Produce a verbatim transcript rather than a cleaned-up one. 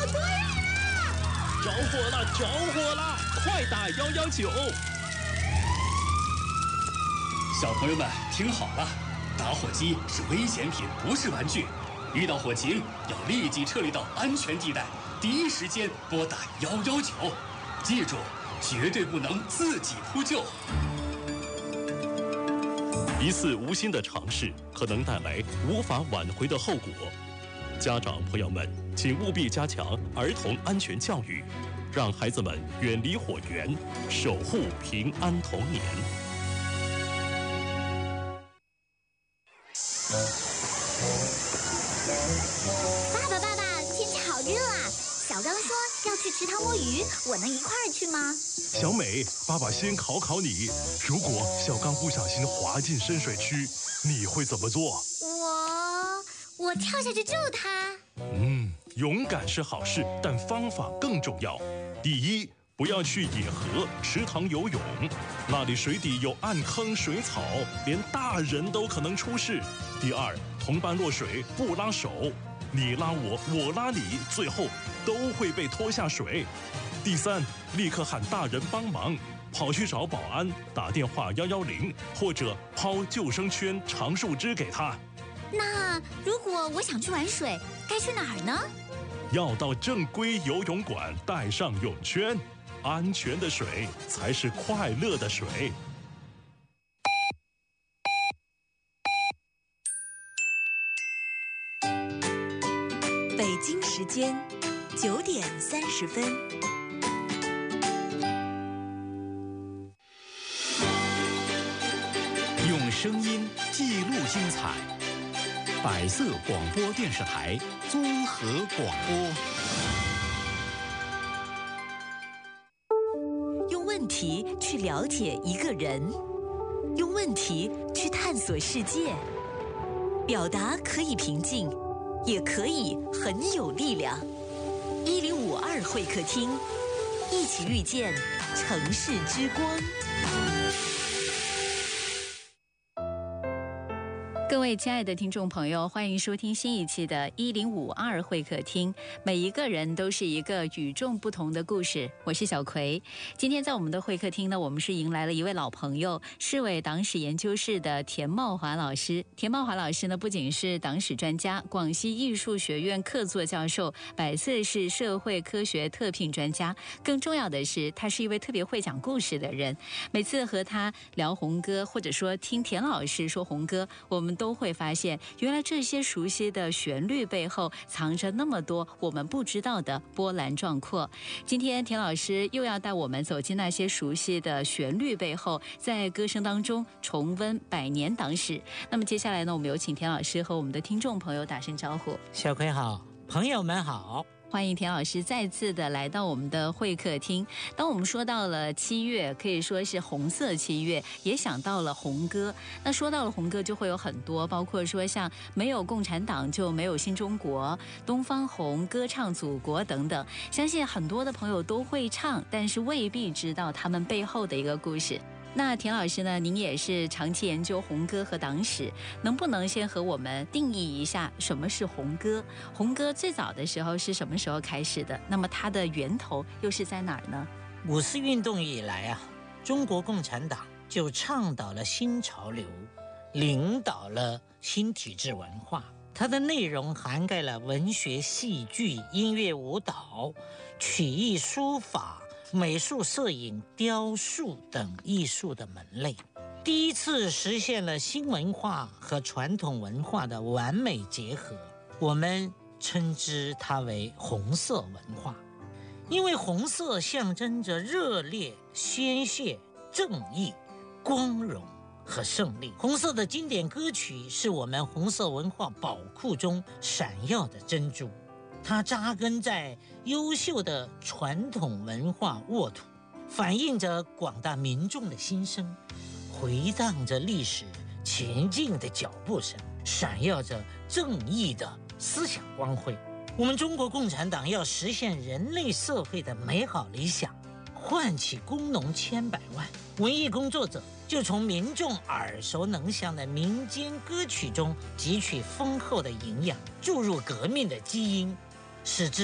多人啊！ 着火了，着火了！快打一一九！ 小朋友们听好了，打火机是危险品，不是玩具。遇到火情，要立即撤离到安全地带，第一时间拨打一一九。记住，绝对不能自己扑救。 一次无心的尝试，可能带来无法挽回的后果。家长朋友们，请务必加强儿童安全教育，让孩子们远离火源，守护平安童年。 爸爸，爸爸，天气好热啊！小刚说要去池塘摸鱼，我能一块儿去吗？ 小美，爸爸先考考你，如果小刚不小心滑进深水区，你会怎么做？ 我我跳下去救他。 嗯，勇敢是好事，但方法更重要。第一，不要去野河、池塘游泳，那里水底有暗坑、水草，连大人都可能出事。第二，同伴落水不拉手，你拉我，我拉你，最后都会被拖下水。第三，立刻喊大人帮忙，跑去找保安，打电话一一零，或者抛救生圈、长树枝给他。 那如果我想去玩水，该去哪儿呢？ 要到正规游泳馆，带上泳圈。安全的水才是快乐的水。 北京时间九点三十分。 用声音记录精彩，百色广播电视台综合广播。 用问题去了解一个人，用问题去探索世界。表达可以平静，也可以很有力量。一零五二会客厅，一起遇见城市之光。 各位亲爱的听众朋友，欢迎收听新一期的一零五二会客厅。每一个人都是一个与众不同的故事，我是小葵。今天在我们的会客厅呢，我们是迎来了一位老朋友，市委党史研究室的田茂华老师。田茂华老师呢，不仅是党史专家，广西艺术学院客座教授，百岁市社会科学特聘专家，更重要的是，他是一位特别会讲故事的人。每次和他聊红歌，或者说听田老师说红歌，我们都都会发现，原来这些熟悉的旋律背后藏着那么多我们不知道的波澜壮阔。今天田老师又要带我们走进那些熟悉的旋律背后，在歌声当中重温百年党史。那么接下来呢，我们有请田老师和我们的听众朋友打声招呼。 小葵好，朋友们好。 欢迎田老师再次的来到我们的会客厅。当我们说到了七月，可以说是红色七月，也想到了红歌。那说到了红歌，就会有很多，包括说像没有共产党就没有新中国、东方红、歌唱祖国等等。相信很多的朋友都会唱，但是未必知道他们背后的一个故事。那田老师呢，您也是长期研究红歌和党史，能不能先和我们定义一下什么是红歌？红歌最早的时候是什么时候开始的？那么它的源头又是在哪儿呢？ 五四运动以来啊，中国共产党就倡导了新潮流，领导了新体制文化。它的内容涵盖了文学、戏剧、音乐、舞蹈、曲艺、书法、美术、摄影、雕塑等艺术的门类，第一次实现了新文化和传统文化的完美结合，我们称之它为红色文化。因为红色象征着热烈、鲜血、正义、光荣和胜利。红色的经典歌曲是我们红色文化宝库中闪耀的珍珠，它扎根在优秀的传统文化沃土，反映着广大民众的心声，回荡着历史前进的脚步声，闪耀着正义的思想光辉。我们中国共产党要实现人类社会的美好理想，唤起工农千百万，文艺工作者就从民众耳熟能详的民间歌曲中汲取丰厚的营养，注入革命的基因，使之